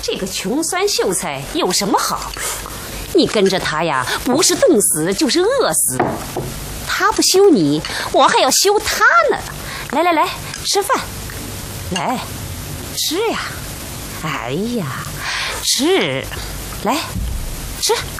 这个穷酸秀才有什么好？你跟着他呀，不是冻死就是饿死。他不羞你，我还要羞他呢。来来来，吃饭，来吃呀！哎呀，吃，来吃。